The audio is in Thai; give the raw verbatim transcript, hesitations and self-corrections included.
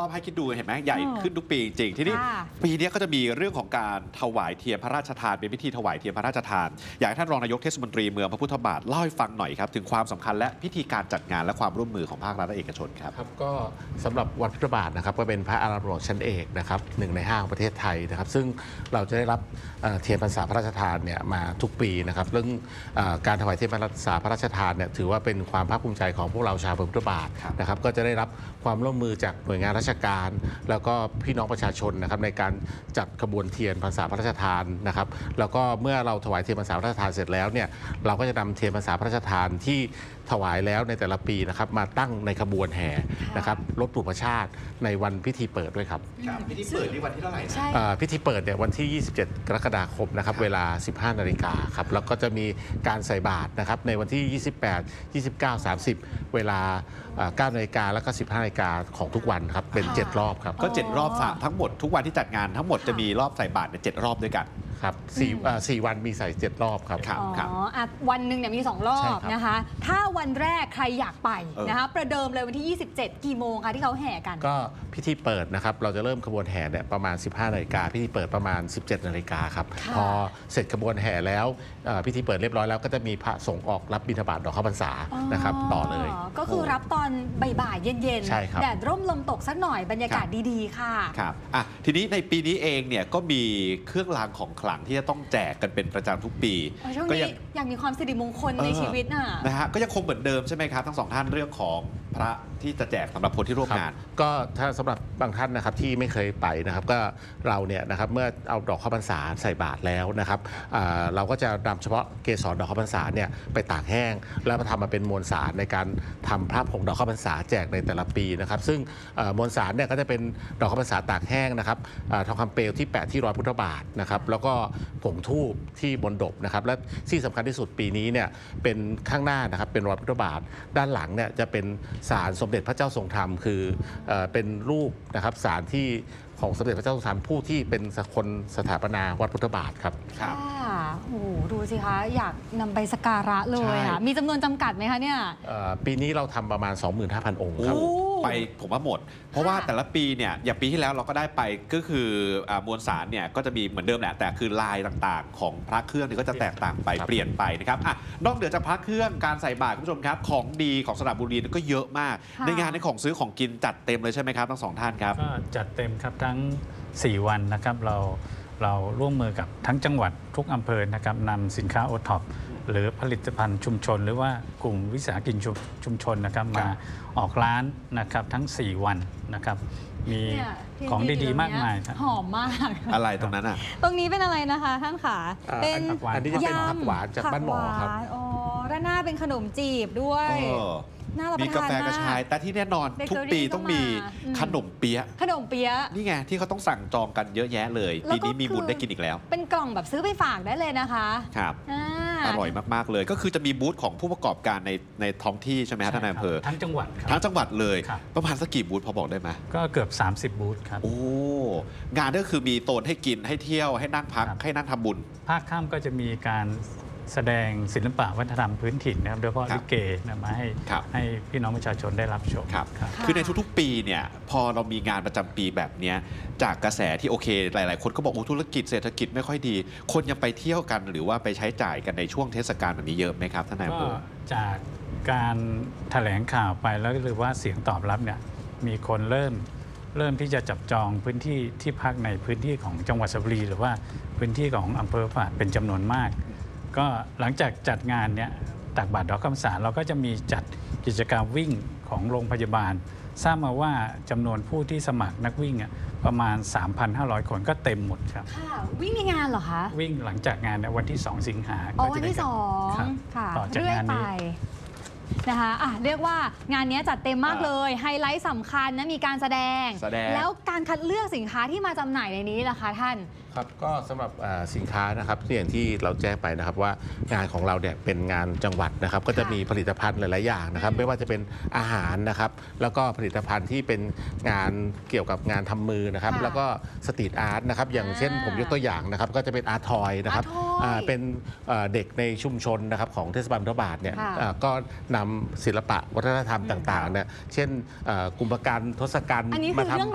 อบให้คิดดูเห็นไหมใหญ่ขึ้นทุกปีจริงที่นี่ปีนี้ก็จะมีเรื่องของการถวายเทียนพระราชทานเป็นพิธีถวายเทียนพระราชทานอยากให้ท่านรองนายกเทศมนตรีเมืองพระพุทธบาทเล่าให้ฟังหน่อยครับถึงความสำคัญและพิธีการจัดงานและความร่วมมือของภาครัฐและเอกชนครับครับก็สำหรับวันพุทธบาทนะครับก็เป็นพระอารามหลวงชั้นเอกนะครับหนึ่งในห้าของประเทศไทยนะครับซึ่งเราจะได้รับเทียนพรรษาพระราชทานเนี่ยมาทุกปีนะครับเรื่องการถวายเทียนพรรษาพระราชทานเนี่ยถือว่าเป็นความภาคภูมิใจของพวกเราชาวพุทธบาทนะครับก็จะได้รับความร่วมมือจากหน่วยงานราชการแล้วก็พี่น้องประชาชนนะครับในการจัดขบวนเทียนพรรษาพระราชทานนะครับแล้วก็เมื่อเราถวายเทียนพรรษาพระราชทานเสร็จแล้วเนี่ยเราก็จะนำเทียนพรรษาพระราชทานที่ถวายแล้วในแต่ละปีนะครับมาตั้งในขบวนแห่นะครับรถบุพชาติในวันพิธีเปิดด้วยครับพิธีเปิดในวันที่เท่าไหร่พิธีเปิดเนี่ยวันที่ยี่สิบเจ็ดกรกฎาคมนะครับเวลาสิบห้านาฬิกาครับแล้วก็จะมีการใส่บาตรนะครับในวันที่ยี่สิบแปด ยี่สิบเก้า สามสิบเวลาเก้านาฬิกาแล้วก็สิบห้านาฬิกาของทุกวันครับเป็นเจ็ดรอบครับก็เจ็ดรอบทั้งหมดทุกวันที่จัดงานทั้งหมดจะมีรอบใส่บาตรเนี่ยเจ็ดรอบด้วยกันครับสี่สี่วันมีใส่เจ็ดรอบครับอ๋อวันหนึ่งเนี่ยมีสองรอบนะคะถ้าวันแรกใครอยากไปนะคะประเดิมเลยวันที่ยี่สิบเจ็ดกี่โมงคะที่เขาแห่กันก็พิธีเปิดนะครับเราจะเริ่มขบวนแห่เนี่ยประมาณสิบห้านาฬิกาพิธีเปิดประมาณสิบเจ็ดนาฬิกาครับพอเสร็จขบวนแห่แล้วพิธีเปิดเรียบร้อยแล้วก็จะมีพระสงฆ์ออกรับบิณฑบาตดอกข้าวพรรษานะครับต่อเลยก็คือรับตอนบ่ายๆเย็นๆแดดร่มลมตกสักหน่อยบรรยากาศดีๆค่ะครับอ่ะทีนี้ในปีนี้เองเนี่ยก็มีเครื่องรางของขลังที่จะต้องแจกกันเป็นประจำทุกปีก็ยังอยากมีความสิริมงคลในชีวิตน่ะนะฮะก็ยังคงเหมือนเดิมใช่ไหมครับทั้งสองท่านเรื่องของพระที่จะแจกสำหรับคนที่ร่วมงานก็ถ้าสำหรับบางท่านนะครับที่ไม่เคยไปนะครับก็เราเนี่ยนะครับเมื่อเอาดอกข้าวพรรษาใส่บาตรแล้วนะครับเราก็จะนำเฉพาะเกสรดอกข้าวพรรษาเนี่ยไปตากแห้งแล้วมาทำมาเป็นมวลสารในการทำพระผงดอกข้าวพรรษาแจกในแต่ละปีนะครับซึ่งมวลสารเนี่ยก็จะเป็นดอกข้าวพรรษาตากแห้งนะครับทองคำเปลวที่แปะที่รอยพุทธบาทนะครับแล้วก็ผงทูบที่บนดบนะครับและที่สำคัญที่สุดปีนี้เนี่ยเป็นข้างหน้านะครับเป็นรอยพุทธบาทด้านหลังเนี่ยจะเป็นศาลสมเด็จพระเจ้าทรงธรรมคือเอ่อเป็นรูปนะครับศาลที่ของสมเด็จพระเจ้าทรงธรรมผู้ที่เป็นคนสถาปนาวัดพุทธบาทครับค่ะโอ้โหดูสิคะอยากนำไปสักการะเลยค่ะมีจำนวนจำกัดไหมคะเนี่ยปีนี้เราทำประมาณ สองหมื่นห้าพัน องค์ครับไปผมว่าหมดเพราะว่าแต่ละปีเนี่ยอย่างปีที่แล้วเราก็ได้ไปก็คือมวลสารเนี่ยก็จะมีเหมือนเดิมแหละแต่คือลายต่างๆของพระเครื่องนี่ก็จะแตกต่างไปเปลี่ยนไปนะครับอ่ะนอกเหนือจากพระเครื่องการใส่บาตรคุณผู้ชมครับของดีของสระบุรีก็เยอะมากในงานในของซื้อของกินจัดเต็มเลยใช่ไหมครับทั้งสองท่านครับก็จัดเต็มครับทั้งสี่วันนะครับเราเราร่วมมือกับทั้งจังหวัดทุกอำเภอนะครับนำสินค้าโอท็อปหรือผลิตภัณฑ์ชุมชนหรือว่ากลุ่มวิสาหกิจชุมชนนะครับมาออกร้านนะครับทั้งสี่วันนะครับมีของดีๆมากมายหอมมากอะไรตรงนั้นอ่ะตรงนี้เป็นอะไรนะคะท่านขาเป็นอันนี้จะเป็นผักหวานจากบ้านหมอครับอ๋อด้านหน้าเป็นขนมจีบด้วยมีกาแฟกระชายแต่ที่แน่นอนทุกปีต้องมีขนมเปี๊ยะขนมเปี๊ยะนี่ไงที่เขาต้องสั่งจองกันเยอะแยะเลยปีนี้มีบุญได้กินอีกแล้วเป็นกล่องแบบซื้อไปฝากได้เลยนะคะครับอร่อยมากๆเลยก็คือจะมีบูธของผู้ประกอบการในในท้องที่ใช่ไหมครับท่านนายอำเภอทั้งจังหวัดทั้งจังหวัดเลยประมาณสักกี่บูธพอบอกได้ไหมก็เกือบสามสิบบูธครับโอ้งานก็คือมีโซนให้กินให้เที่ยวให้นั่งพักให้นั่งทำบุญภาคค่ำก็จะมีการแสดงศิลปะวัฒนธรรมพื้นถิ่นนะครับโดยเฉพาะลิเกมาให้ให้พี่น้องประชาชนได้รับชมครับคือในทุกๆปีเนี่ยพอเรามีงานประจำปีแบบนี้จากกระแสที่โอเคหลายๆคนก็บอกธุรกิจเศรษฐกิจไม่ค่อยดีคนยังไปเที่ยวกันหรือว่าไปใช้จ่ายกันในช่วงเทศกาลแบบนี้เยอะไหมครับท่านนายอำเภอจากการแถลงข่าวไปแล้วหรือว่าเสียงตอบรับเนี่ยมีคนเริ่มเริ่มที่จะจับจองพื้นที่ที่พักในพื้นที่ของจังหวัดสระบุรีหรือว่าพื้นที่ของอำเภอฝางเป็นจำนวนมากก็หลังจากจัดงานเนี่ยตักบาตรดอกข้าวพรรษาเราก็จะมีจัดกิจกรรมวิ่งของโรงพยาบาลทราบมาว่าจำนวนผู้ที่สมัครนักวิ่งประมาณ สามพันห้าร้อย คนก็เต็มหมดครับค่ะวิ่งในงานเหรอคะวิ่งหลังจากงานในวันที่สองสิงหาอ๋อวันที่สองค่ะต่อจากงานนี้นะคะอ่ะเรียกว่างานนี้จัดเต็มมากเลยไฮไลท์สำคัญนะมีการแสดงแล้วการคัดเลือกสินค้าที่มาจำหน่ายในนี้ล่ะคะท่านครับก็สำหรับสินค้านะครับอย่างที่เราแจ้งไปนะครับว่างานของเราเนี่ยเป็นงานจังหวัดนะครับก็จะมีผลิตภัณฑ์หลายๆอย่างนะครับไม่ว่าจะเป็นอาหารนะครับแล้วก็ผลิตภัณฑ์ที่เป็นงานเกี่ยวกับงานทำมือนะครับแล้วก็สตรีทอาร์ตนะครับอย่างเช่นผมยกตัวอย่างนะครับก็จะเป็นอาร์ทอยนะครับเป็นเด็กในชุมชนนะครับของเทศบาลพุทธบาทเนี่ยก็นำศิลปะวัฒนธรรมต่างๆเนี่ยเช่นกุมภกันทศกัณฐ์มาทำ